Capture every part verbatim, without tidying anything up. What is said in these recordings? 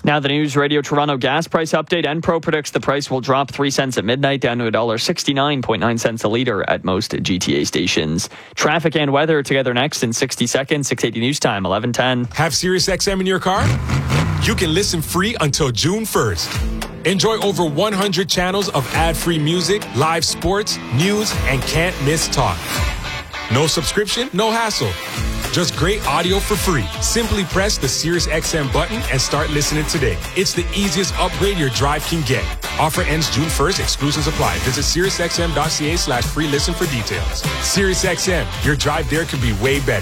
Now the News Radio Toronto gas price update. Enpro predicts the price will drop three cents at midnight down to one dollar sixty-nine point nine cents a litre at most G T A stations. Traffic and weather together next in sixty seconds. six eighty News Time, eleven ten. Have SiriusXM in your car? You can listen free until June first. Enjoy over one hundred channels of ad-free music, live sports, news, and can't-miss talk. No subscription, no hassle. Just great audio for free. Simply press the SiriusXM button and start listening today. It's the easiest upgrade your drive can get. Offer ends June first. Exclusions apply. Visit SiriusXM.ca slash free listen for details. SiriusXM, your drive there could be way better.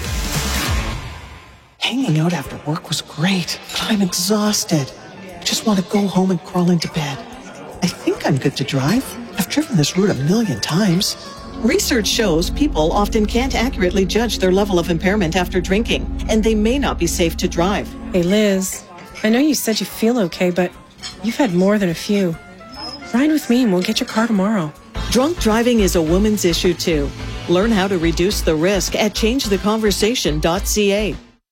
Hanging out after work was great, but I'm exhausted. I just want to go home and crawl into bed. I think I'm good to drive. I've driven this route a million times. Research shows people often can't accurately judge their level of impairment after drinking, and they may not be safe to drive. Hey, Liz, I know you said you feel okay, but you've had more than a few. Ride with me and we'll get your car tomorrow. Drunk driving is a woman's issue, too. Learn how to reduce the risk at change the conversation dot c a.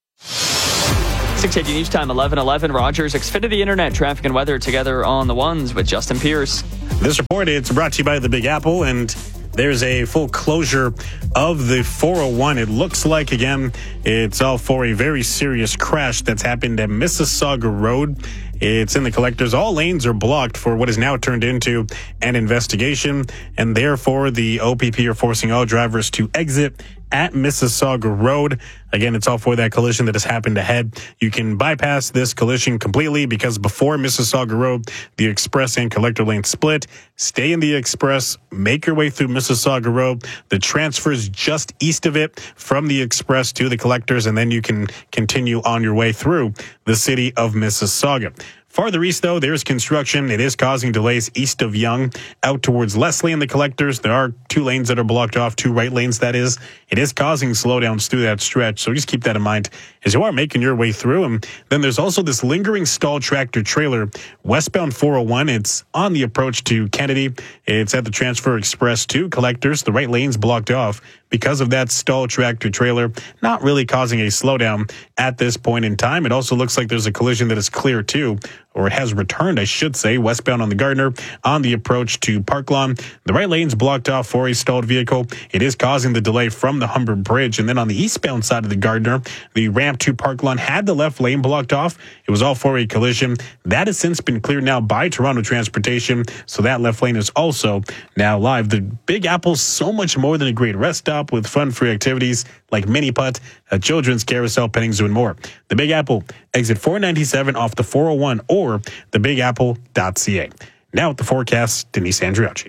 six eighty News Time, eleven eleven. Rogers, Xfinity Internet, traffic and weather together on the ones with Justin Pierce. This report, it's brought to you by the Big Apple, and there's a full closure of the four oh one. It looks like, again, it's all for a very serious crash that's happened at Mississauga Road. It's in the collectors. All lanes are blocked for what is now turned into an investigation, and therefore the O P P are forcing all drivers to exit at Mississauga Road. Again, it's all for that collision that has happened ahead. You can bypass this collision completely because before Mississauga Road, the express and collector lane split. Stay in the express, make your way through Mississauga Road. The transfers just east of it from the express to the collectors, and then you can continue on your way through the city of Mississauga. Farther east, though, there's construction. It is causing delays east of Yonge out towards Leslie and the collectors. There are two lanes that are blocked off, two right lanes, that is. It is causing slowdowns through that stretch, so just keep that in mind as you are making your way through. And then there's also this lingering stalled tractor trailer westbound four oh one. It's on the approach to Kennedy. It's at the Transfer Express to collectors. The right lane's blocked off because of that stalled tractor trailer, not really causing a slowdown at this point in time. It also looks like there's a collision that is clear too, or it has returned, I should say, westbound on the Gardner on the approach to Park Lawn. The right lane's blocked off for a stalled vehicle. It is causing the delay from the Humber Bridge. And then on the eastbound side of the Gardner, the ramp to Park Lawn had the left lane blocked off. It was all for a collision. That has since been cleared now by Toronto Transportation, so that left lane is also now live. The Big Apple's so much more than a great rest stop with fun-free activities like mini putt, a children's carousel, petting zoo, and more. The Big Apple, exit four ninety-seven off the four oh one or the big apple dot c a. Now with the forecast, Denise Andriacci.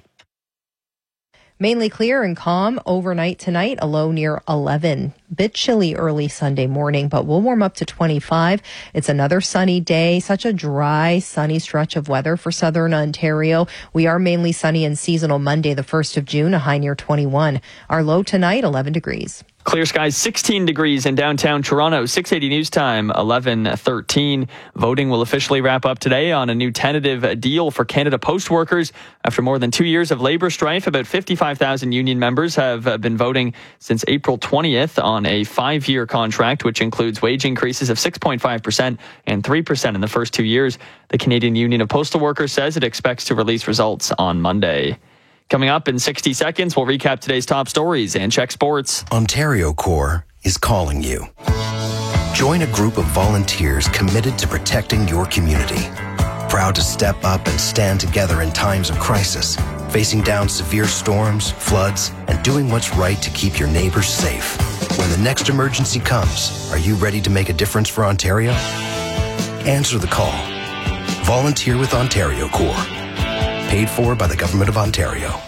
Mainly clear and calm overnight tonight, a low near eleven. Bit chilly early Sunday morning, but we'll warm up to twenty-five. It's another sunny day, such a dry, sunny stretch of weather for southern Ontario. We are mainly sunny and seasonal Monday, the first of June, a high near twenty-one. Our low tonight, eleven degrees. Clear skies, sixteen degrees in downtown Toronto. six eighty News Time, eleven thirteen. Voting will officially wrap up today on a new tentative deal for Canada Post workers. After more than two years of labor strife, about fifty-five thousand union members have been voting since April twentieth on a five-year contract, which includes wage increases of six point five percent and three percent in the first two years. The Canadian Union of Postal Workers says it expects to release results on Monday. Coming up in sixty seconds, we'll recap today's top stories and check sports. Ontario Corps is calling you. Join a group of volunteers committed to protecting your community. Proud to step up and stand together in times of crisis, facing down severe storms, floods, and doing what's right to keep your neighbors safe. When the next emergency comes, are you ready to make a difference for Ontario? Answer the call. Volunteer with Ontario Corps. Paid for by the Government of Ontario.